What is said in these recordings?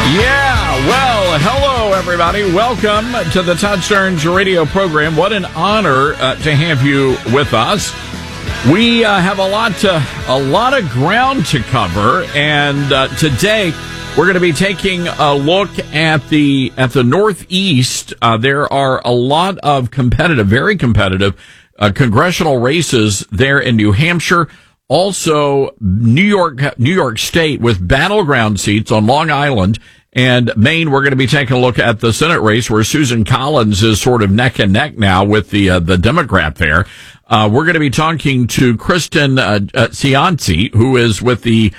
Yeah, well, hello, everybody. Welcome to the Todd Stearns radio program. What an honor to have you with us. We have a lot of ground to cover, and today we're going to be taking a look at the Northeast. There are a lot of very competitive congressional races there in New Hampshire. Also, New York State with battleground seats on Long Island and Maine. We're going to be taking a look at the Senate race where Susan Collins is sort of neck and neck now with the Democrat there. We're going to be talking to Kristen Cianci, who is with the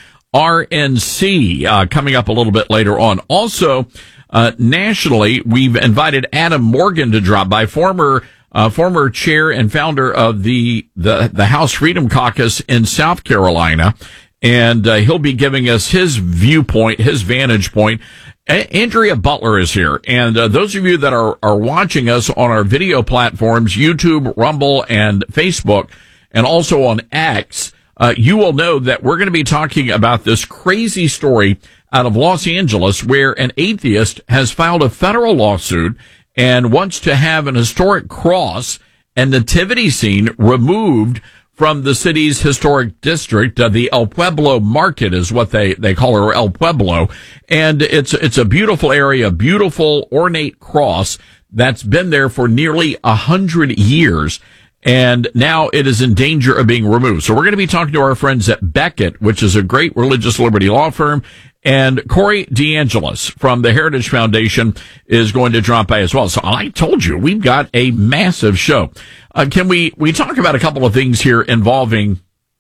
RNC, coming up a little bit later on. Also, nationally, we've invited Adam Morgan to drop by, former chair and founder of the House Freedom Caucus in South Carolina, and he'll be giving us his viewpoint, his vantage point. Andrea Butler is here, and those of you that are watching us on our video platforms, YouTube, Rumble, and Facebook, and also on X, you will know that we're going to be talking about this crazy story out of Los Angeles where an atheist has filed a federal lawsuit and wants to have an historic cross and nativity scene removed from the city's historic district. The El Pueblo Market is what they call it, El Pueblo. And it's a beautiful area, beautiful ornate cross that's been there for nearly 100 years. And now it is in danger of being removed. So we're going to be talking to our friends at Beckett, which is a great religious liberty law firm. And Corey DeAngelis from the Heritage Foundation is going to drop by as well. So I told you, we've got a massive show. Can we talk about a couple of things here involving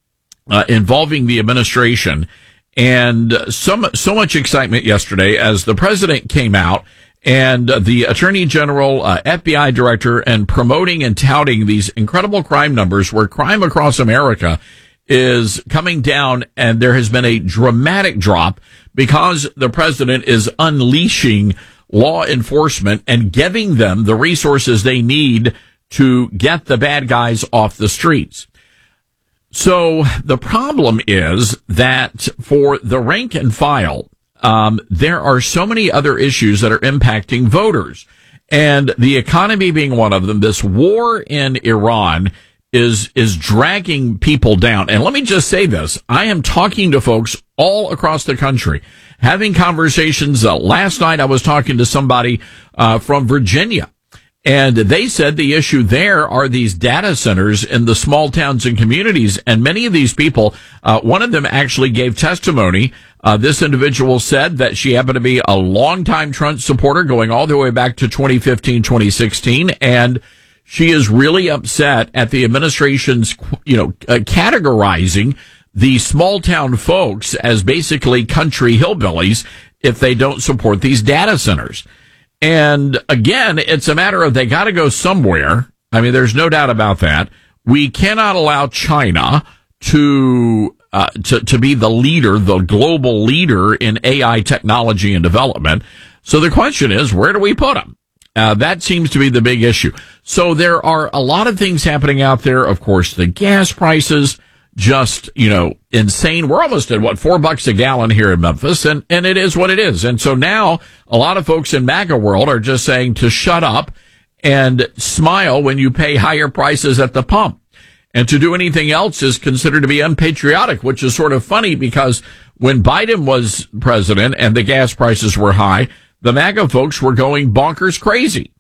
the administration, and so much excitement yesterday as the president came out and the Attorney General, FBI Director, and promoting and touting these incredible crime numbers where crime across America is coming down, and there has been a dramatic drop because the president is unleashing law enforcement and giving them the resources they need to get the bad guys off the streets. So the problem is that for the rank and file, there are so many other issues that are impacting voters, and the economy being one of them. This war in Iran is dragging people down. And let me just say this. I am talking to folks all across the country, having conversations. Last night I was talking to somebody from Virginia, and they said the issue there are these data centers in the small towns and communities. And many of these people, one of them actually gave testimony. This individual said that she happened to be a longtime Trump supporter going all the way back to 2015, 2016. And she is really upset at the administration's, categorizing the small town folks as basically country hillbillies if they don't support these data centers. And again, it's a matter of they got to go somewhere. I mean, there's no doubt about that. We cannot allow China to be the leader, the global leader in AI technology and development. So the question is, where do we put them? That seems to be the big issue. So there are a lot of things happening out there. Of course, the gas prices, just, insane. We're almost at $4 a gallon here in Memphis, and it is what it is. And so now a lot of folks in MAGA world are just saying to shut up and smile when you pay higher prices at the pump. And to do anything else is considered to be unpatriotic, which is sort of funny because when Biden was president and the gas prices were high, the MAGA folks were going bonkers crazy.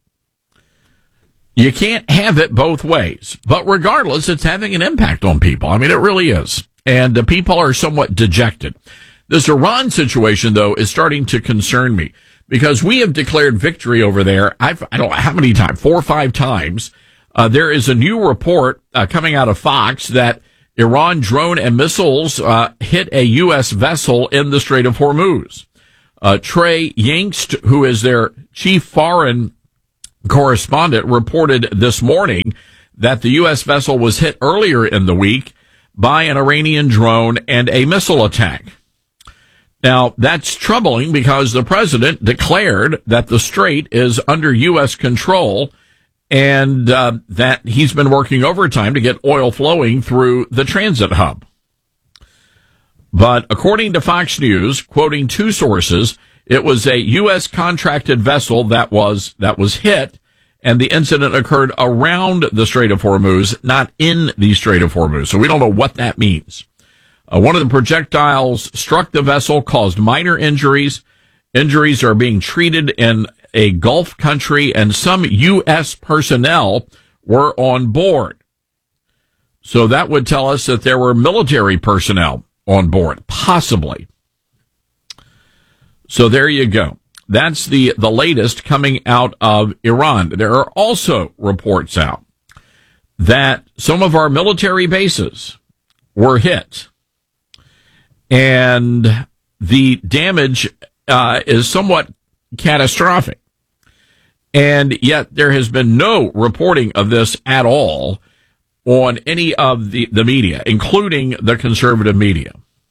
You can't have it both ways. But regardless, it's having an impact on people. I mean, it really is. And the people are somewhat dejected. This Iran situation, though, is starting to concern me because we have declared victory over there. I don't know how many times, 4 or 5 times. There is a new report coming out of Fox that Iran drone and missiles hit a U.S. vessel in the Strait of Hormuz. Trey Yingst, who is their chief foreign correspondent, reported this morning that the U.S. vessel was hit earlier in the week by an Iranian drone and a missile attack. Now, that's troubling because the president declared that the strait is under U.S. control and that he's been working overtime to get oil flowing through the transit hub. But according to Fox News, quoting 2 sources, It was a U.S. contracted vessel that was hit, and the incident occurred around the Strait of Hormuz, not in the Strait of Hormuz. So we don't know what that means. One of the projectiles struck the vessel, caused minor injuries. Injuries are being treated in a Gulf country, and some U.S. personnel were on board. So that would tell us that there were military personnel on board, possibly. So there you go. That's the latest coming out of Iran. There are also reports out that some of our military bases were hit, and the damage is somewhat catastrophic. And yet there has been no reporting of this at all on any of the media, including the conservative media.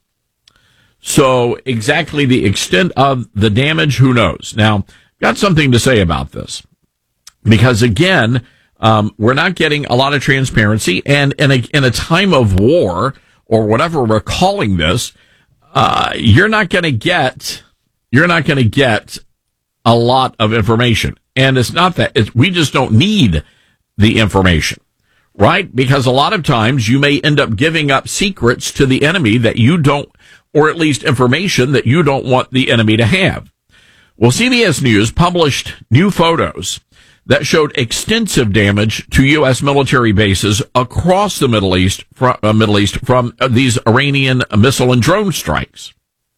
So exactly the extent of the damage, who knows? Now, got something to say about this. Because again, we're not getting a lot of transparency, and in a time of war, or whatever we're calling this, you're not going to get a lot of information. And it's not that, we just don't need the information, right? Because a lot of times you may end up giving up secrets to the enemy that you don't, or at least information that you don't want the enemy to have. Well, CBS News published new photos that showed extensive damage to U.S. military bases across the Middle East from these Iranian missile and drone strikes.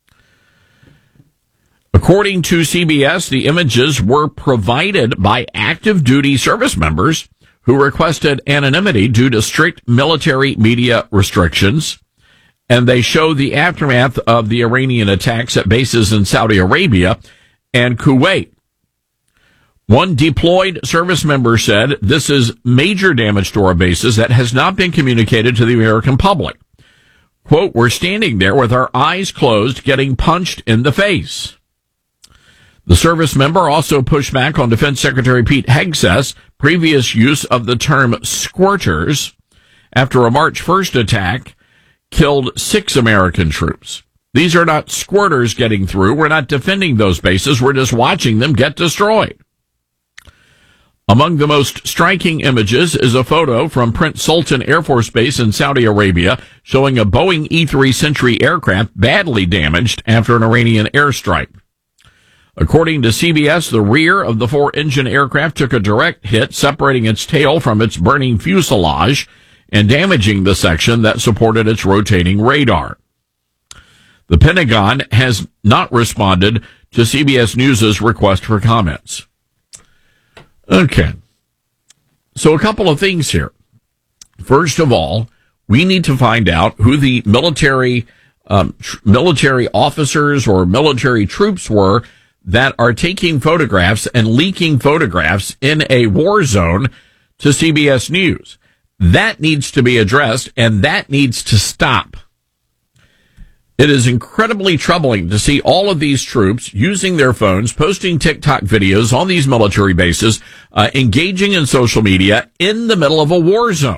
According to CBS, the images were provided by active duty service members who requested anonymity due to strict military media restrictions. And they show the aftermath of the Iranian attacks at bases in Saudi Arabia and Kuwait. One deployed service member said, "This is major damage to our bases that has not been communicated to the American public. Quote, we're standing there with our eyes closed, getting punched in the face." The service member also pushed back on Defense Secretary Pete Hegseth's previous use of the term squirters after a March 1st attack killed 6 American troops. These are not squirters getting through. We're not defending those bases. We're just watching them get destroyed. Among the most striking images is a photo from Prince Sultan Air Force Base in Saudi Arabia showing a Boeing E-3 Sentry aircraft badly damaged after an Iranian airstrike. According to CBS, the rear of the 4-engine aircraft took a direct hit, separating its tail from its burning fuselage and damaging the section that supported its rotating radar. The Pentagon has not responded to CBS News' request for comments. Okay. So a couple of things here. First of all, we need to find out who the military officers or military troops were that are taking photographs and leaking photographs in a war zone to CBS News. That needs to be addressed, and that needs to stop. It is incredibly troubling to see all of these troops using their phones, posting TikTok videos on these military bases, engaging in social media in the middle of a war zone.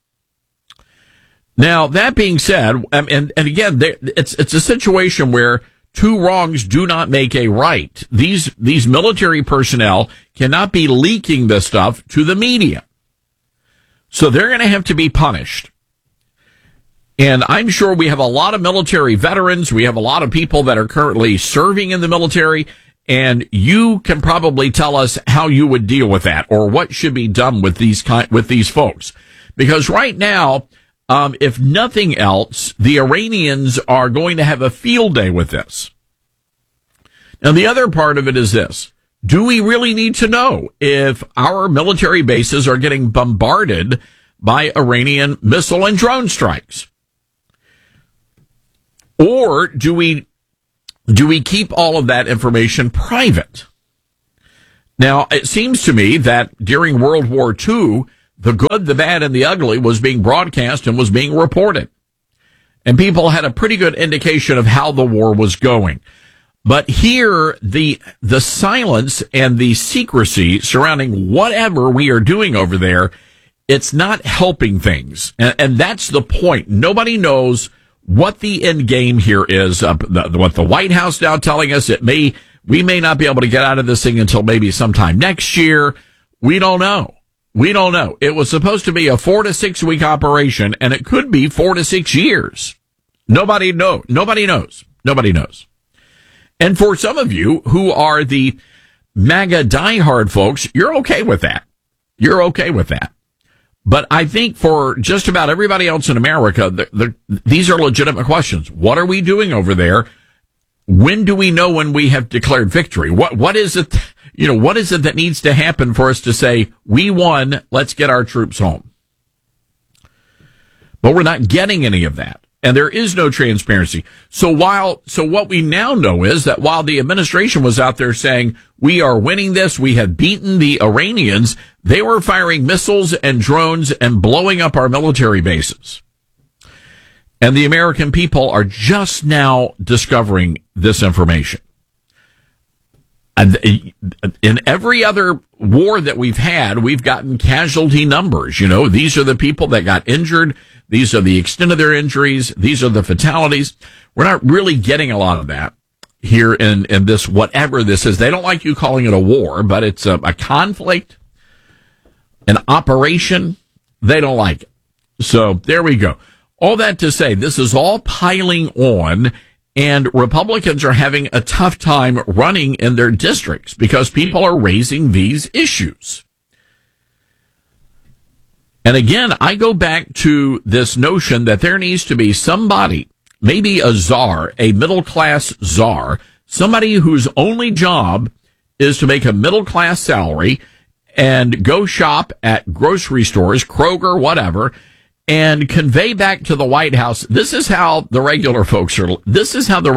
Now, that being said, and again, it's a situation where two wrongs do not make a right. These military personnel cannot be leaking this stuff to the media. So they're going to have to be punished. And I'm sure we have a lot of military veterans. We have a lot of people that are currently serving in the military. And you can probably tell us how you would deal with that or what should be done with these folks. Because right now, if nothing else, the Iranians are going to have a field day with this. Now, the other part of it is this. Do we really need to know if our military bases are getting bombarded by Iranian missile and drone strikes? Or do we keep all of that information private? Now, it seems to me that during World War II, the good, the bad, and the ugly was being broadcast and was being reported. And people had a pretty good indication of how the war was going. But here, the silence and the secrecy surrounding whatever we are doing over there, it's not helping things. And that's the point. Nobody knows what the end game here is. What the White House now telling us, We may not be able to get out of this thing until maybe sometime next year. We don't know. We don't know. It was supposed to be a 4 to 6 week operation, and it could be 4 to 6 years. Nobody knows. Nobody knows. Nobody knows. And for some of you who are the MAGA diehard folks, you're okay with that. You're okay with that. But I think for just about everybody else in America, these are legitimate questions. What are we doing over there? When do we know when we have declared victory? What is it? What is it that needs to happen for us to say, we won, let's get our troops home? But we're not getting any of that. And there is no transparency. So what we now know is that while the administration was out there saying, we are winning this, we have beaten the Iranians, they were firing missiles and drones and blowing up our military bases. And the American people are just now discovering this information. And in every other war that we've had, we've gotten casualty numbers. These are the people that got injured. These are the extent of their injuries. These are the fatalities. We're not really getting a lot of that here in this, whatever this is. They don't like you calling it a war, but it's a conflict, an operation. They don't like it. So there we go. All that to say, this is all piling on, and Republicans are having a tough time running in their districts because people are raising these issues. And again, I go back to this notion that there needs to be somebody, maybe a czar, a middle-class czar, somebody whose only job is to make a middle-class salary and go shop at grocery stores, Kroger, whatever, and convey back to the White House, this is how the regular folks are doing. This is what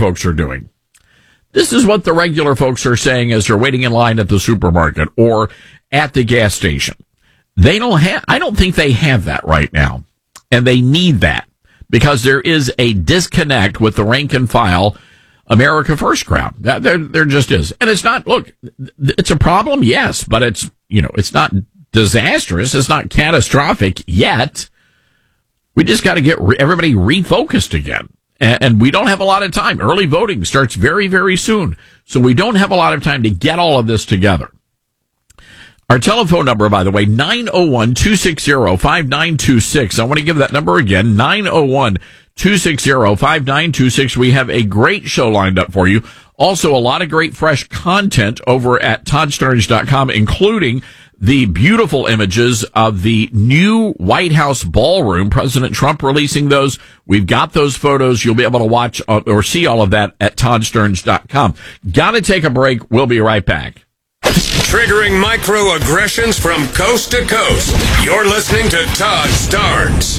the regular folks are saying as they're waiting in line at the supermarket or at the gas station. I don't think they have that right now. And they need that because there is a disconnect with the rank and file America First crowd. There just is. And it's not, look, it's a problem, yes, but it's not disastrous. It's not catastrophic yet. We just got to get everybody refocused again. And we don't have a lot of time. Early voting starts very, very soon. So we don't have a lot of time to get all of this together. Our telephone number, by the way, 901-260-5926. I want to give that number again, 901-260-5926. We have a great show lined up for you. Also, a lot of great fresh content over at ToddStarnes.com, including the beautiful images of the new White House ballroom. President Trump releasing those. We've got those photos. You'll be able to watch or see all of that at ToddStarnes.com. Got to take a break. We'll be right back. Triggering microaggressions from coast to coast. You're listening to Todd Starnes.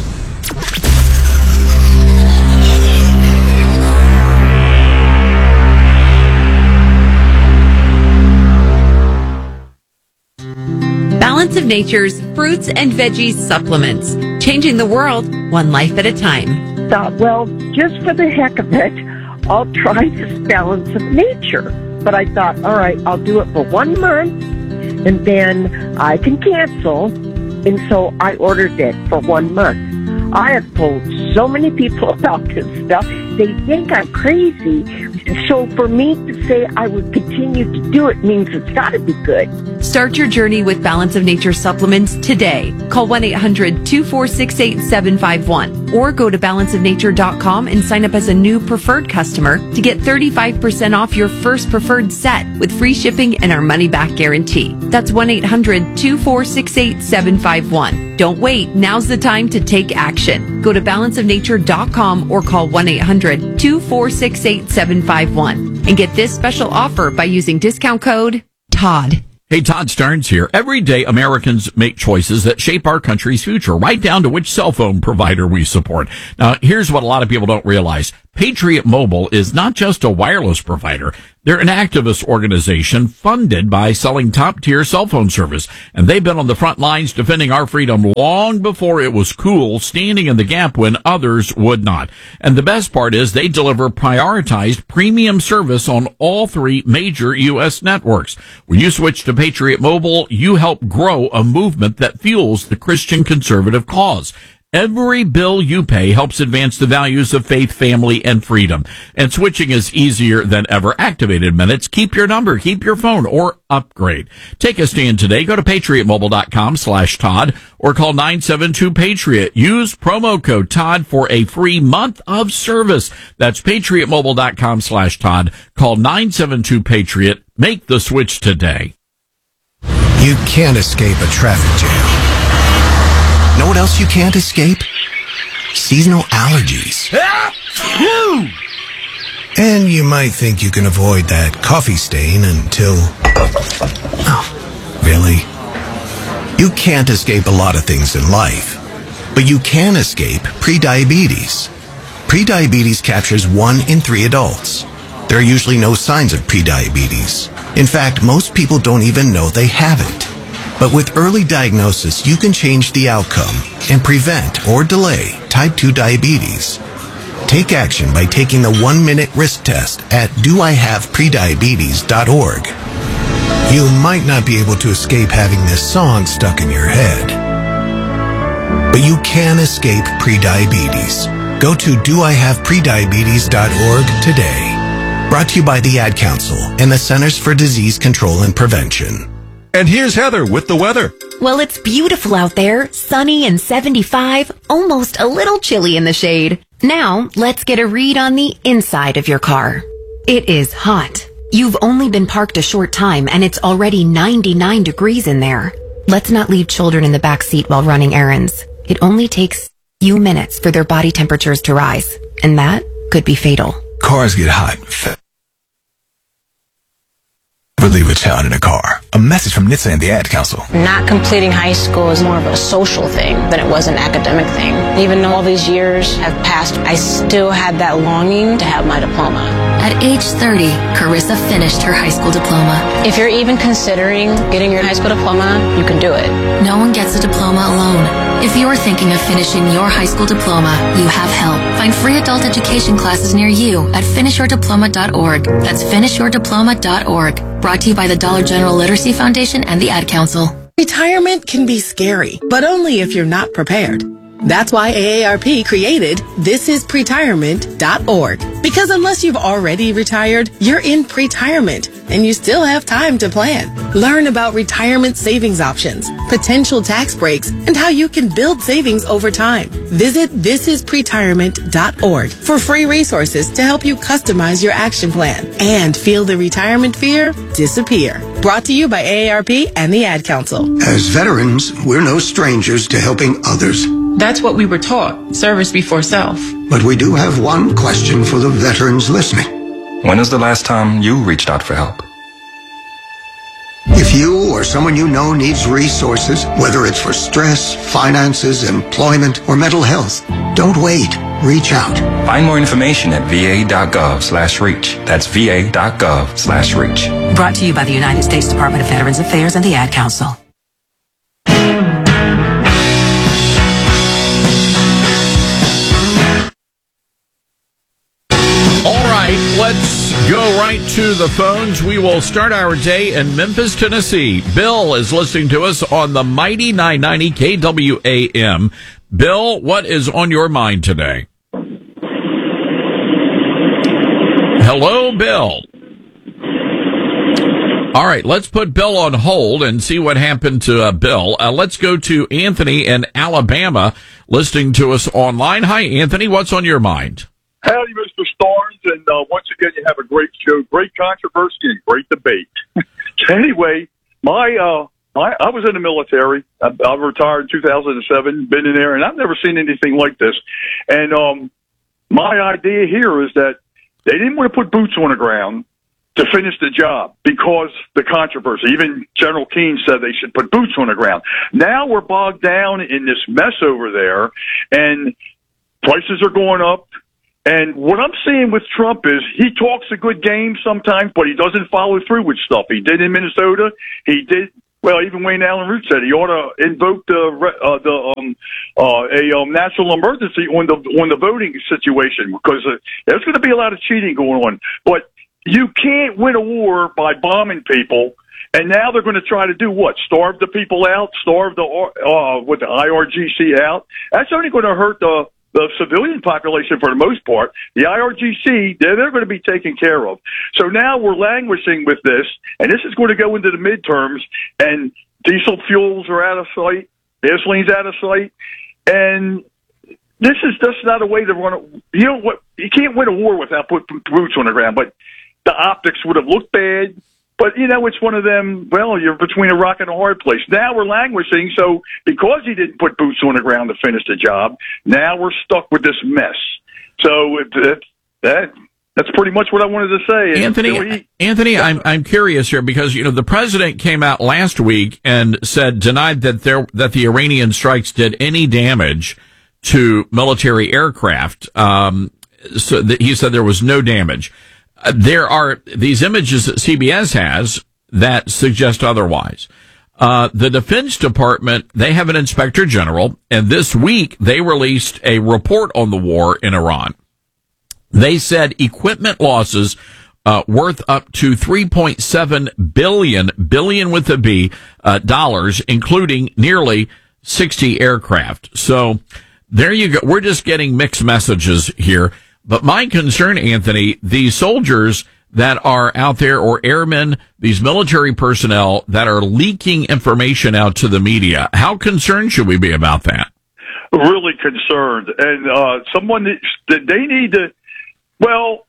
Balance of Nature's fruits and veggies supplements. Changing the world, one life at a time. Thought, well, just for the heck of it, I'll try this Balance of Nature. But I thought, all right, I'll do it for 1 month, and then I can cancel. And so I ordered it for 1 month. I have told so many people about this stuff. They think I'm crazy. So for me to say I would continue to do it means it's got to be good. Start your journey with Balance of Nature supplements today. Call 1-800-246-8751 or go to balanceofnature.com and sign up as a new preferred customer to get 35% off your first preferred set with free shipping and our money-back guarantee. That's 1-800-246-8751. Don't wait. Now's the time to take action. Go to balanceofnature.com or call 1-800-246-8751 and get this special offer by using discount code TODD. Hey, Todd Starnes here. Every day, Americans make choices that shape our country's future, right down to which cell phone provider we support. Now, here's what a lot of people don't realize. Patriot Mobile is not just a wireless provider. They're an activist organization funded by selling top-tier cell phone service. And they've been on the front lines defending our freedom long before it was cool, standing in the gap when others would not. And the best part is they deliver prioritized premium service on all 3 major U.S. networks. When you switch to Patriot Mobile, you help grow a movement that fuels the Christian conservative cause. Every bill you pay helps advance the values of faith, family, and freedom. And switching is easier than ever. Activated Minutes. Keep your number, keep your phone, or upgrade. Take a stand today. Go to patriotmobile.com/Todd or call 972-PATRIOT. Use promo code Todd for a free month of service. That's patriotmobile.com/Todd. Call 972-PATRIOT. Make the switch today. You can't escape a traffic jam. Know what else you can't escape? Seasonal allergies. And you might think you can avoid that coffee stain until... Oh, really? You can't escape a lot of things in life, but you can escape prediabetes. Prediabetes captures 1 in 3 adults. There are usually no signs of prediabetes. In fact, most people don't even know they have it. But with early diagnosis, you can change the outcome and prevent or delay type 2 diabetes. Take action by taking the 1-minute risk test at doihaveprediabetes.org. You might not be able to escape having this song stuck in your head, but you can escape prediabetes. Go to doihaveprediabetes.org today. Brought to you by the Ad Council and the Centers for Disease Control and Prevention. And here's Heather with the weather. Well, it's beautiful out there, sunny and 75, almost a little chilly in the shade. Now, let's get a read on the inside of your car. It is hot. You've only been parked a short time and it's already 99 degrees in there. Let's not leave children in the back seat while running errands. It only takes a few minutes for their body temperatures to rise, and that could be fatal. Cars get hot. Leave a child in a car. A message from NHTSA and the Ad Council. Not completing high school is more of a social thing than it was an academic thing. Even though all these years have passed, I still had that longing to have my diploma. At age 30, Carissa finished her high school diploma. If you're even considering getting your high school diploma, you can do it. No one gets a diploma alone. If you're thinking of finishing your high school diploma, you have help. Find free adult education classes near you at finishyourdiploma.org. That's finishyourdiploma.org. Brought to you by the Dollar General Literacy Foundation and the Ad Council. Retirement can be scary, but only if you're not prepared. That's why AARP created thisispretirement.org. Because unless you've already retired, you're in pretirement, and you still have time to plan. Learn about retirement savings options, potential tax breaks, and how you can build savings over time. Visit thisispretirement.org for free resources to help you customize your action plan and feel the retirement fear disappear. Brought to you by AARP and the Ad Council. As veterans, we're no strangers to helping others. That's what we were taught, service before self. But we do have one question for the veterans listening. When is the last time you reached out for help? If you or someone you know needs resources, whether it's for stress, finances, employment, or mental health, don't wait. Reach out. Find more information at va.gov/reach. That's va.gov/reach. Brought to you by the United States Department of Veterans Affairs and the Ad Council. All right, let's go right to the phones. We will start our day in Memphis, Tennessee. Bill is listening to us on the mighty 990 KWAM. Bill, what is on your mind today? Hello, Bill. All right, let's put Bill on hold and see what happened to Bill. Let's go to Anthony in Alabama listening to us online. Hi, Anthony. What's on your mind? Howdy, Mr. Starnes, and once again, you have a great show, great controversy, and great debate. Anyway, I was in the military. I retired in 2007, been in there, and I've never seen anything like this. And my idea here is that they didn't want to put boots on the ground to finish the job because the controversy. Even General Keane said they should put boots on the ground. Now we're bogged down in this mess over there, and prices are going up. And what I'm seeing with Trump is he talks a good game sometimes, but he doesn't follow through with stuff. He did in Minnesota. He did. Well, even Wayne Allen Root said he ought to invoke a national emergency on the voting situation because there's going to be a lot of cheating going on. But you can't win a war by bombing people And now they're going to try to do what? Starve the people out? Starve the IRGC out? That's only going to hurt the civilian population for the most part. The IRGC, they're going to be taken care of. So now we're languishing with this, and this is going to go into the midterms, and diesel fuels are out of sight, gasoline's out of sight, and this is just not a way to run it. You know what? You can't win a war without putting boots on the ground, but the optics would have looked bad. But, you know, it's one of them, well, you're between a rock and a hard place. Now we're languishing, so because he didn't put boots on the ground to finish the job, now we're stuck with this mess. So that's pretty much what I wanted to say. Anthony, I'm curious here because, you know, the president came out last week and denied that the Iranian strikes did any damage to military aircraft. He said there was no damage. There are these images that CBS has that suggest otherwise. The Defense Department, they have an inspector general, and this week they released a report on the war in Iran. They said equipment losses worth up to $3.7 billion with a B, dollars, including nearly 60 aircraft. So there you go. We're just getting mixed messages here. But my concern, Anthony, these soldiers that are out there, or airmen, these military personnel that are leaking information out to the media, how concerned should we be about that? Really concerned. And someone that they need to, well,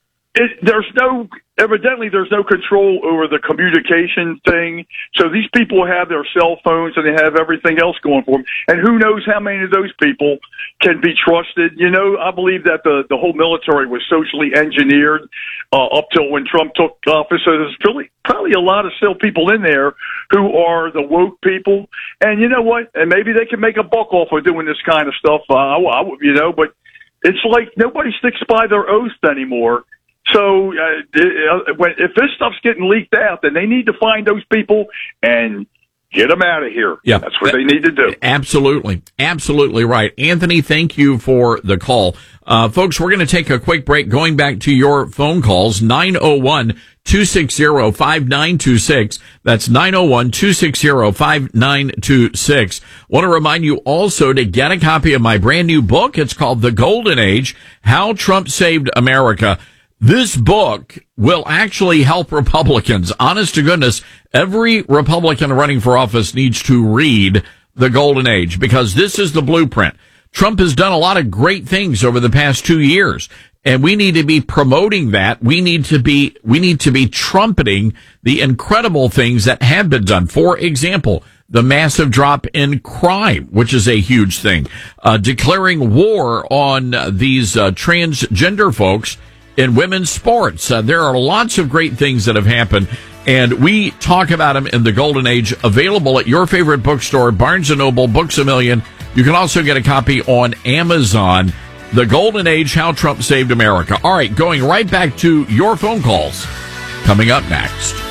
evidently there's no control over the communication thing. So these people have their cell phones and they have everything else going for them. And who knows how many of those people can be trusted. You know, I believe that the whole military was socially engineered up till when Trump took office. So there's probably a lot of still people in there who are the woke people. And you know what? And maybe they can make a buck off of doing this kind of stuff. But it's like nobody sticks by their oath anymore. So if this stuff's getting leaked out, then they need to find those people and get them out of here. Yeah, that's what they need to do. Absolutely. Absolutely right. Anthony, thank you for the call. Folks, we're going to take a quick break. Going back to your phone calls, 901-260-5926. That's 901-260-5926. Want to remind you also to get a copy of my brand new book. It's called The Golden Age, How Trump Saved America. This book will actually help Republicans. Honest to goodness, every Republican running for office needs to read The Golden Age because this is the blueprint. Trump has done a lot of great things over the past 2 years, and we need to be promoting that. We need to be trumpeting the incredible things that have been done. For example, the massive drop in crime, which is a huge thing. Declaring war on these transgender folks in women's sports. There are lots of great things that have happened, and we talk about them in The Golden Age, available at your favorite bookstore, Barnes & Noble, Books A Million. You can also get a copy on Amazon. The Golden Age, How Trump Saved America. All right, going right back to your phone calls. Coming up next.